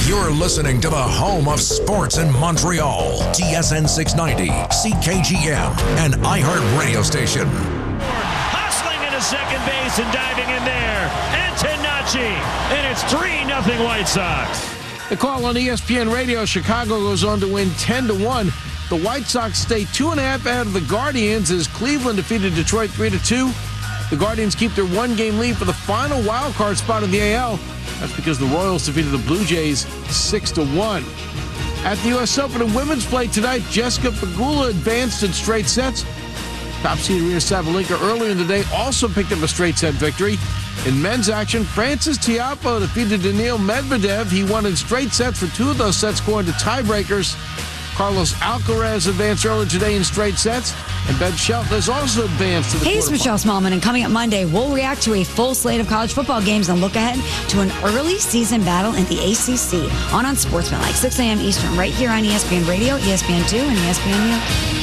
You're listening to the home of sports in Montreal. TSN 690, CKGM, and iHeart Radio Station. Hustling into second base and diving in there. Antonacci. And it's 3-0 White Sox. The call on ESPN Radio, Chicago goes on to win 10-1. The White Sox stay 2.5 out of the Guardians as Cleveland defeated Detroit 3-2. The Guardians keep their one-game lead for the final wild card spot in the AL. That's because the Royals defeated the Blue Jays 6-1. At the U.S. Open in women's play tonight, Jessica Pegula advanced in straight sets. Top-seed Rita Sabalenka earlier in the day also picked up a straight-set victory. In men's action, Francis Tiafoe defeated Daniil Medvedev. He won in straight sets for 2 of those sets, going to tiebreakers. Carlos Alcaraz advanced earlier today in straight sets. And Ben Shelton has also advanced to the quarterfinals. Hey, it's Michelle Smallman, and coming up Monday, we'll react to a full slate of college football games and look ahead to an early season battle in the ACC on Sportsmanlike, 6 a.m. Eastern, right here on ESPN Radio, ESPN2, and ESPNU.